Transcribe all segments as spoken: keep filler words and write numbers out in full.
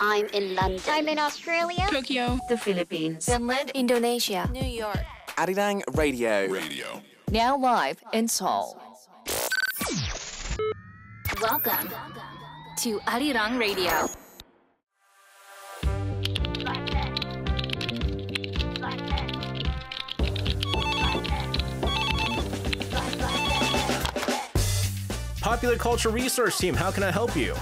I'm in London. I'm in Australia. Tokyo. The Philippines. Finland. Indonesia. New York. Arirang Radio. Radio. Now live in Seoul. Welcome to Arirang Radio. Popular Culture Research Team, how can I help you?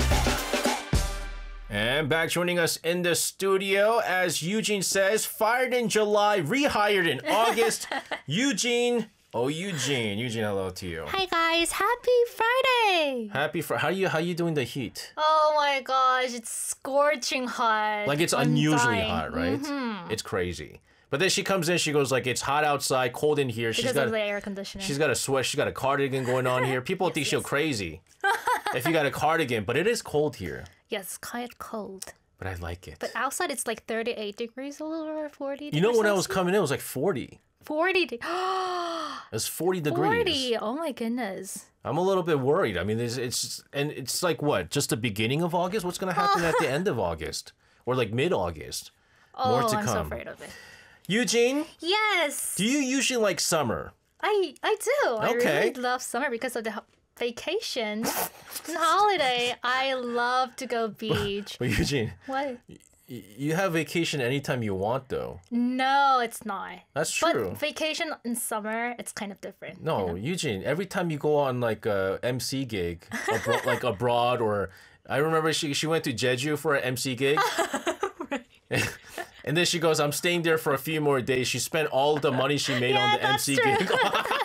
And back joining us in the studio, as Eugene says, fired in July, rehired in August. Eugene, oh Eugene, Eugene, hello to you. Hi guys, happy Friday! Happy Friday. How you how you doing the heat? Oh my gosh, it's scorching hot. Like it's I'm unusually dying. hot, right? Mm-hmm. It's crazy. But then she comes in, she goes like, it's hot outside, cold in here. Because she's got of the air conditioner. She's got a sweat, she's got a cardigan going on here. People yes, think yes. she's crazy if you got a cardigan, but it is cold here. Yes, it's quite cold. But I like it. But outside it's like thirty-eight degrees or forty degrees. You know when I was Celsius? coming in, it was like forty. forty. De- It was forty degrees. forty. Oh my goodness. I'm a little bit worried. I mean, it's, it's and it's like what? Just the beginning of August? What's going to happen at the end of August? Or like mid-August? Oh, More to I'm come. so afraid of it. Eugene, Yes. do you usually like summer? I I do. I Okay. really love summer because of the ho- vacation and holiday. I love to go beach. But Eugene, What? y- you have vacation anytime you want, though. No, it's not. That's true. But vacation in summer, it's kind of different. No, you know? Eugene, every time you go on like a M C gig, abro- like abroad, or I remember she she went to Jeju for an M C gig. And then she goes, I'm staying there for a few more days. She spent all the money she made Yeah, on the that's M C true. gig.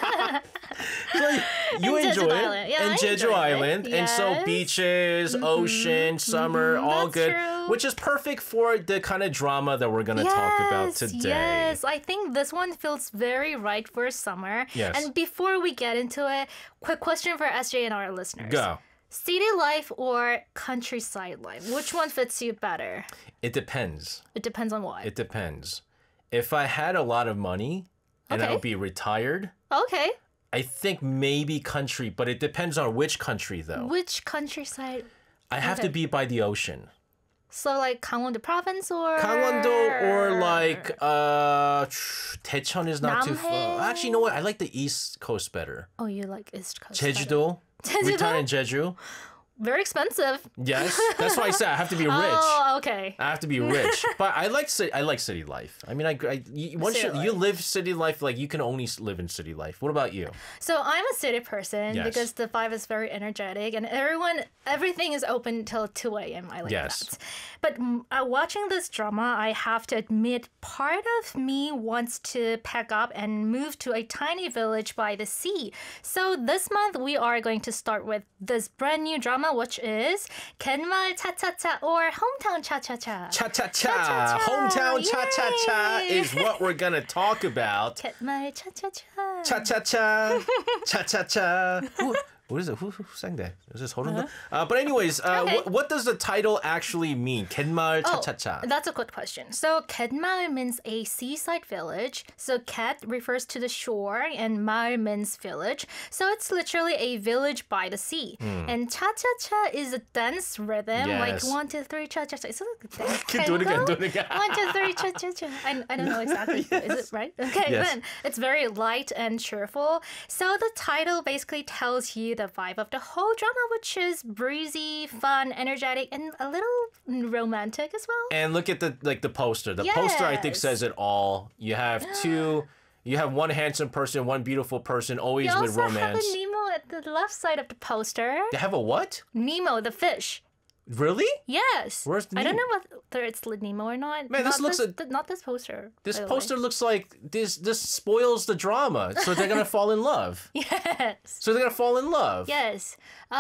So you And enjoy Jeju it. Island. Yeah, and I Jeju enjoyed it. Island. And so Yes. beaches, ocean, summer, all that's good. true. Which is perfect for the kind of drama that we're going to talk about today. Yes, I think this one feels very right for summer. Yes. And before we get into it, quick question for S J and our listeners. Go. City life or countryside life? Which one fits you better? It depends. It depends on what. It depends. If I had a lot of money and I Okay. would be retired, Okay. I think maybe country, but it depends on which country though. Which countryside? I have to be by the ocean. So like Gangwon-do province or Gangwon-do or like uh Daecheon is not too far. Namhae? Actually, you know what? I like the East Coast better. Oh, you like East Coast. Jeju-do. Jeju-do? Retire in Jeju. Very expensive. Yes, that's why I said I have to be rich. Oh, okay. I have to be rich, but I like ci- I like city life. I mean, I, I you, once City you, you life. live city life, like you can only s- live in city life. What about you? So I'm a city person Yes. because the vibe is very energetic and everyone, everything is open till two a.m. I like Yes. that. But mm, uh, watching this drama, I have to admit, part of me wants to pack up and move to a tiny village by the sea. So this month we are going to start with this brand new drama, which is Kenmaul Cha Cha Cha or Hometown Cha Cha Cha. Cha cha cha, Cha-cha-cha. hometown cha cha cha Yay. is what we're gonna talk about. Kenmaul Cha Cha Cha. Cha cha cha, cha cha cha. Who, what is it? Who, who sang that? Is this Holding? Uh-huh. Uh, but anyways, uh, Okay. what, what does the title actually mean? Kenmaul cha Oh, cha cha. that's a good question. So Ketmaul means a seaside village. So Ket refers to the shore and Maul means village. So it's literally a village by the sea. And cha-cha-cha is a dance rhythm. Like Yes. one, two, three, cha-cha-cha. Is it like a dance Can do it again, tango? do it again. One, two, three, cha-cha-cha. I, I don't know exactly. Is it right? Okay, Yes. then. It's very light and cheerful. So the title basically tells you the vibe of the whole drama, which is breezy, fun, energetic, and a little romantic as well. And look at the like the poster. The poster I think Yes. says it all. You have two. You have one handsome person, one beautiful person, always You with also have a romance. Nemo at the left side of the poster. They have a what? Nemo, the fish. Really? Yes. Where's the I don't Nemo? know whether it's Nemo or not. Man, this not looks this, a- th- not this poster. This by the poster way. looks like this. This spoils the drama. So they're gonna fall in love. Yes. So they're gonna fall in love. Yes.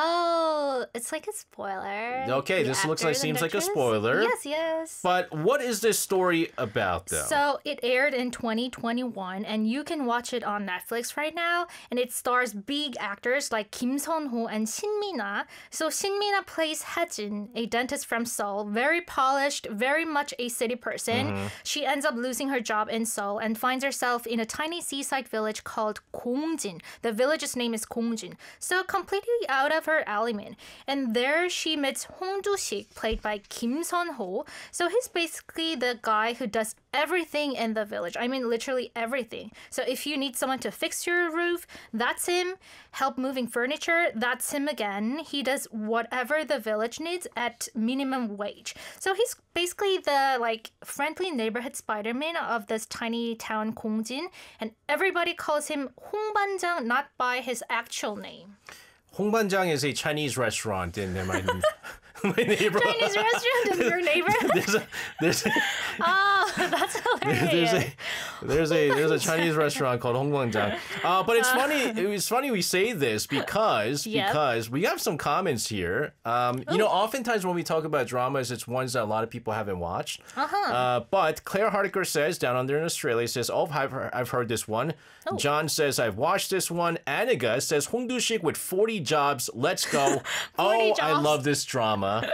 Oh, it's like a spoiler. Okay, The this looks like actors and seems like a actresses? spoiler. Yes, yes. But what is this story about, though? So it aired in twenty twenty-one, and you can watch it on Netflix right now. And it stars big actors like Kim Sun-ho and Shin Mina. So Shin Mina plays Hejin, Jin, a dentist from Seoul, very polished, very much a city person. Mm-hmm. She ends up losing her job in Seoul and finds herself in a tiny seaside village called Gongjin. The village's name is Gongjin. So completely out of her element. And there she meets Hong Do-sik, played by Kim Sun-ho. So he's basically the guy who does everything in the village. I mean, literally everything. So if you need someone to fix your roof, that's him. Help moving furniture, that's him again. He does whatever the village needs at minimum wage. So he's basically the like friendly neighborhood Spider-Man of this tiny town Gongjin, and everybody calls him Hong Banjang, not by his actual name. Hongbanjang is a Chinese restaurant in my, my neighborhood. Chinese restaurant in your neighborhood? There's a, there's a, Oh, that's hilarious. there's a there's a there's a Chinese restaurant called Hongbangjang. Uh, but it's funny. It was funny we say this because Yep. because we have some comments here. Um, you know, oftentimes when we talk about dramas, it's ones that a lot of people haven't watched. Uh-huh. Uh, but Claire Hardiker says down under in Australia says, "Oh, I've heard, I've heard this one." Oh. John says, "I've watched this one." Aniga says, "Hong Do-sik with forty jobs. Let's go." Oh, I jobs. love this drama.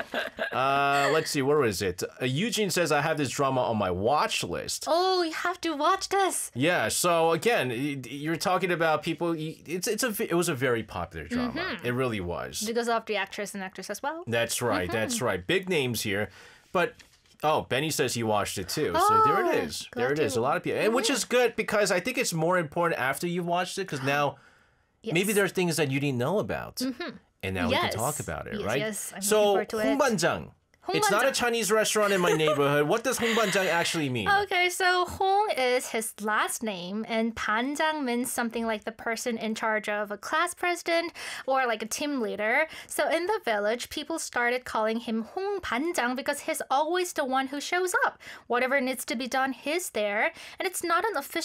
Uh, let's see, where is it? Uh, Eugene says, "I have this drama on my watch list." Oh, you have to watch this. Yeah. So again, y- you're talking about people. y- It's it's a v- it was a very popular drama. Mm-hmm. It really was. Because of the actress and actress as well. That's right. Mm-hmm. That's right. Big names here, but. Oh, Benny says he watched it too. So there Oh, it is. There it glad is. you- A lot of people, and which is good because I think it's more important after you've watched it because now Yes. maybe there are things that you didn't know about, and now we Yes. can talk about it, Yes, right? yes. I'm so looking forward to it. Hongbanjang. It's not a Hongbanjang. Chinese restaurant in my neighborhood. What does Hongbanjang actually mean? Okay, so Hong is his last name, and Banjang means something like the person in charge of a class president or like a team leader. So in the village, people started calling him Hong Banjang because he's always the one who shows up. Whatever needs to be done, he's there. And it's not an official